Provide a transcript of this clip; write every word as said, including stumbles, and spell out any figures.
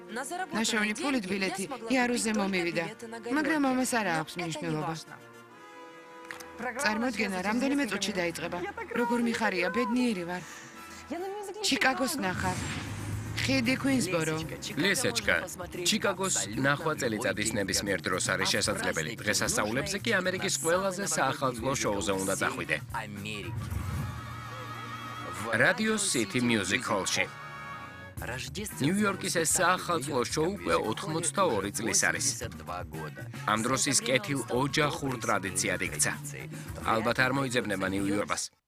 ნაშოვნი ფულით ბილეთი იარუსზე მომივიდა, მაგრამ ამას არ აქვს მნიშვნელობა. წარმოდგენა რამდენიმე წუთში დაიწყება. როგორ მიხარია, ბედნიერი ვარ. ჩიკაგოს ნახავ. ხიდი κουინსბორო. ლესეჩკა, ჩიკაგოს ნახვა წელიწადის ნებისმიერ დროს არის შესაძლებელი. დღესასწაულებზე კი ამერიკის ყველაზე საახალწლო შოუზე უნდა წახვიდე. Radio City Music Hall-ში. ნიუ-იორკის ეს საახალწლო შოუ უკვე ოთხმოცდაორი წლის არის. ამ დროს ის კეთილ ოჯახურ ტრადიციად იქცა. ალბათ არ მოიძებნება ნიუ-იორკას.